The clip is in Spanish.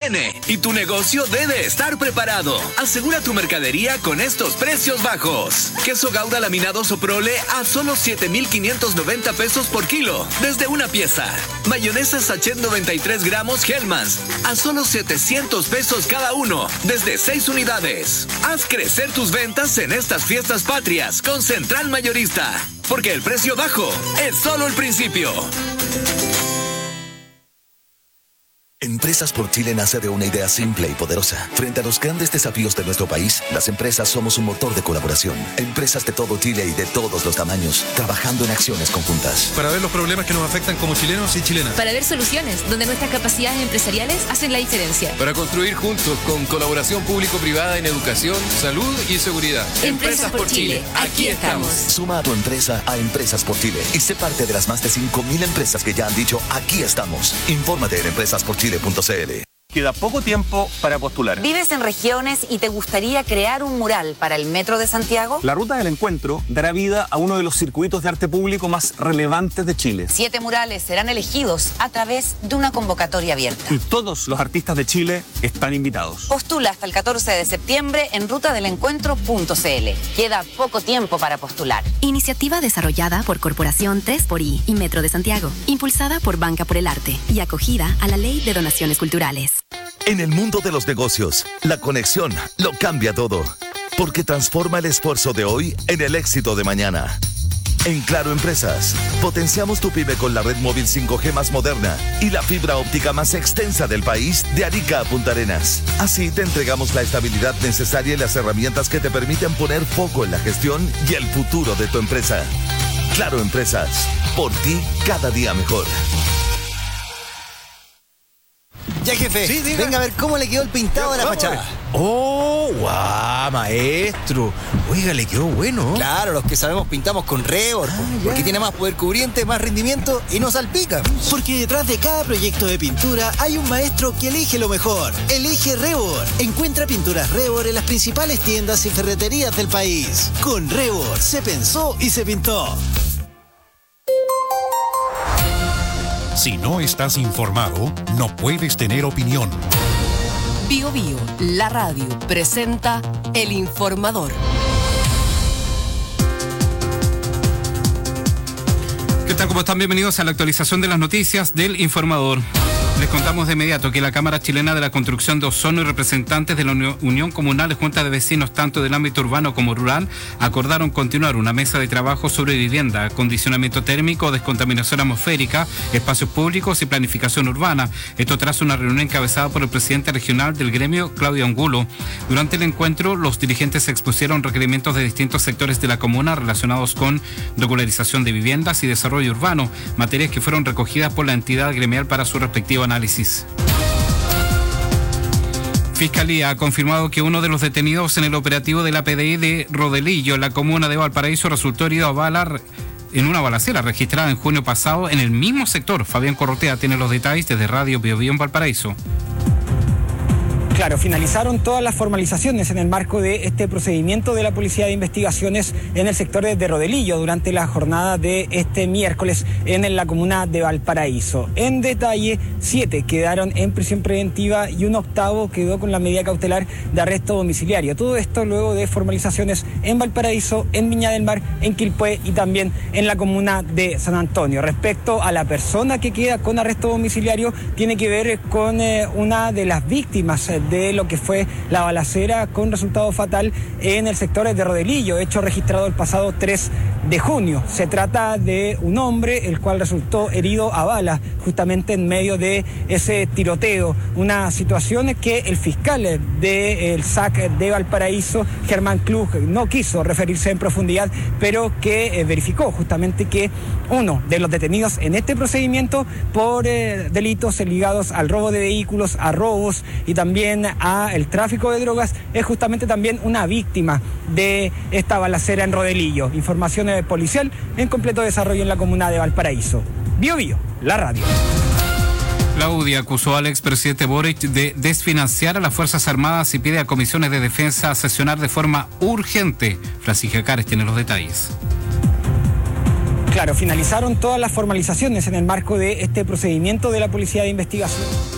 viene y tu negocio debe estar preparado. Asegura tu mercadería con estos precios bajos. Queso Gouda laminado Soprole a solo 7,590 pesos por kilo, desde una pieza. Mayonesa Sachet 93 gramos Hellmann's a solo 700 pesos cada uno, desde 6 unidades. Haz crecer tus ventas en estas fiestas patrias con Central Mayorista, porque el precio bajo es solo el principio. Empresas por Chile nace de una idea simple y poderosa. Frente a los grandes desafíos de nuestro país, las empresas somos un motor de colaboración. Empresas de todo Chile y de todos los tamaños, trabajando en acciones conjuntas. Para ver los problemas que nos afectan como chilenos y chilenas. Para ver soluciones donde nuestras capacidades empresariales hacen la diferencia. Para construir juntos con colaboración público-privada en educación, salud y seguridad. Empresas por Chile, aquí estamos. Suma a tu empresa a Empresas por Chile y sé parte de las más de 5.000 empresas que ya han dicho aquí estamos. Infórmate en empresasporchile.cl. Queda poco tiempo para postular. ¿Vives en regiones y te gustaría crear un mural para el Metro de Santiago? La Ruta del Encuentro dará vida a uno de los circuitos de arte público más relevantes de Chile. 7 murales serán elegidos a través de una convocatoria abierta. Y todos los artistas de Chile están invitados. Postula hasta el 14 de septiembre en rutadelencuentro.cl. Queda poco tiempo para postular. Iniciativa desarrollada por Corporación 3xI y Metro de Santiago, impulsada por Banca por el Arte y acogida a la Ley de Donaciones Culturales. En el mundo de los negocios, la conexión lo cambia todo, porque transforma el esfuerzo de hoy en el éxito de mañana. En Claro Empresas, potenciamos tu pyme con la red móvil 5G más moderna y la fibra óptica más extensa del país de Arica a Punta Arenas. Así te entregamos la estabilidad necesaria y las herramientas que te permiten poner foco en la gestión y el futuro de tu empresa. Claro Empresas, por ti cada día mejor. Ya, jefe, sí, venga a ver cómo le quedó el pintado de la fachada. ¡Oh, guau, maestro! Oiga, le quedó bueno. Claro, los que sabemos pintamos con Rebor, porque tiene más poder cubriente, más rendimiento y no salpica. Porque detrás de cada proyecto de pintura hay un maestro que elige lo mejor. Elige Rebor. Encuentra pinturas Rebor en las principales tiendas y ferreterías del país. Con Rebor se pensó y se pintó. Si no estás informado, no puedes tener opinión. Bio Bio, la radio, presenta El Informador. ¿Qué tal? ¿Cómo están? Bienvenidos a la actualización de las noticias del Informador. Les contamos de inmediato que la Cámara Chilena de la Construcción de Osorno y representantes de la Unión Comunal y Junta de Vecinos, tanto del ámbito urbano como rural, acordaron continuar una mesa de trabajo sobre vivienda, acondicionamiento térmico, descontaminación atmosférica, espacios públicos y planificación urbana. Esto tras una reunión encabezada por el presidente regional del gremio, Claudio Angulo. Durante el encuentro, los dirigentes expusieron requerimientos de distintos sectores de la comuna relacionados con regularización de viviendas y desarrollo urbano, materias que fueron recogidas por la entidad gremial para su respectivo análisis. Fiscalía ha confirmado que uno de los detenidos en el operativo de la PDI de Rodelillo, en la comuna de Valparaíso, resultó herido a bala en una balacera registrada en junio pasado en el mismo sector. Fabián Corrotea tiene los detalles desde Radio Bio Bio en Valparaíso. Claro, finalizaron todas las formalizaciones en el marco de este procedimiento de la Policía de Investigaciones en el sector de Rodelillo durante la jornada de este miércoles en la comuna de Valparaíso. En detalle, 7 quedaron en prisión preventiva y un octavo quedó con la medida cautelar de arresto domiciliario. Todo esto luego de formalizaciones en Valparaíso, en Viña del Mar, en Quilpué y también en la comuna de San Antonio. Respecto a la persona que queda con arresto domiciliario, tiene que ver con una de las víctimas de lo que fue la balacera con resultado fatal en el sector de Rodelillo, hecho registrado el pasado 3 de junio. Se trata de un hombre el cual resultó herido a bala justamente en medio de ese tiroteo, una situación que el fiscal del SAC de Valparaíso, Germán Klug, no quiso referirse en profundidad, pero que verificó justamente que uno de los detenidos en este procedimiento por delitos ligados al robo de vehículos, a robos y también a el tráfico de drogas es justamente también una víctima de esta balacera en Rodelillo. Información policial en completo desarrollo en la comuna de Valparaíso. Bio Bio, la radio. La UDI acusó al expresidente Boric de desfinanciar a las Fuerzas Armadas y pide a comisiones de defensa sesionar de forma urgente. Francisca Cares tiene los detalles. Claro, finalizaron todas las formalizaciones en el marco de este procedimiento de la Policía de Investigación.